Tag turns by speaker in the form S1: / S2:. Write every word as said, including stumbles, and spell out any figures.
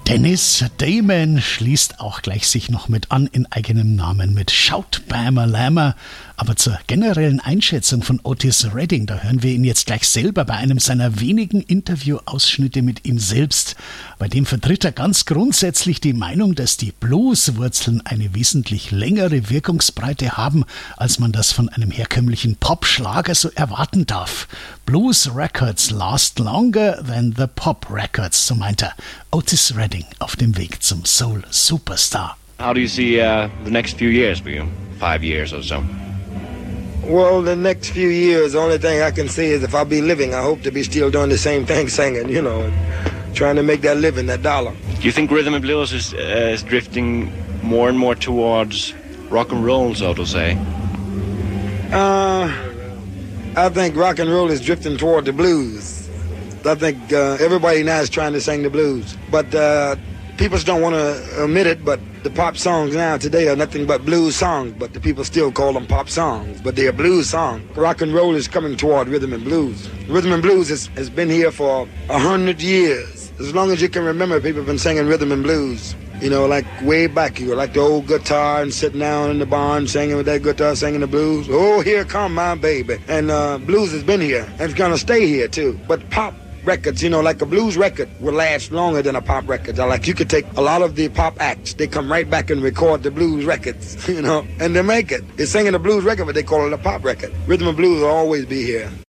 S1: Dennis Damon schließt auch gleich sich noch mit an in eigenem Namen mit Shout Bama Lama. Aber zur generellen Einschätzung von Otis Redding, da hören wir ihn jetzt gleich selber bei einem seiner wenigen Interviewausschnitte mit ihm selbst. Bei dem vertritt er ganz grundsätzlich die Meinung, dass die Blueswurzeln eine wesentlich längere Wirkungsbreite haben, als man das von einem herkömmlichen Pop-Schlager so erwarten darf. Blues Records last longer than the Pop Records, so meint er. Otis Redding auf dem Weg zum Soul Superstar.
S2: How do you see uh, the next few years for you? Five years or so?
S3: Well, the next few years, the only thing I can say is if I be living, I hope to be still doing the same thing, singing, you know, and trying to make that living, that dollar.
S2: Do you think rhythm and blues is, uh, is drifting more and more towards rock and roll, so to say?
S3: Uh, I think rock and roll is drifting toward the blues. I think uh, everybody now is trying to sing the blues. But uh, people don't want to admit it, but the pop songs now today are nothing but blues songs, but the people still call them pop songs, but they are blues songs. Rock and roll is coming toward rhythm and blues. Rhythm and blues has, has been here for a hundred years. As long as you can remember, people have been singing rhythm and blues. You know, like way back, you were like the old guitar and sitting down in the barn singing with that guitar, singing the blues. Oh, here come my baby. And uh, blues has been here, and it's going to stay here too. But pop records, you know, like a blues record will last longer than a pop record. Like you could take a lot of the pop acts, they come right back and record the blues records, you know, and they make it. They're singing a blues record, but they call it a pop record. Rhythm and blues will always be here.